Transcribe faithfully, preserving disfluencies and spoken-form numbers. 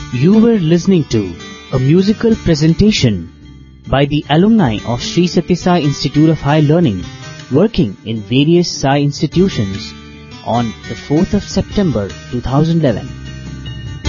You were listening to a musical presentation by the alumni of Sri Sathya Sai Institute of Higher Learning, working in various Sai institutions on the fourth of September two thousand eleven.